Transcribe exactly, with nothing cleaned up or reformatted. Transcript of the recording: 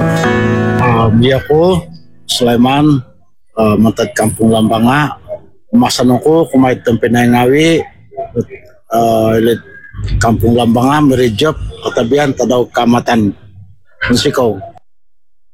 Uh, biya ko, Sulaiman, uh, matad kampung Lambanga. Masanong ko, kumait ng pinangawi, uh, ilit kampung Lambanga, Merijop, katabihan, tadaw kamatan. Musikaw.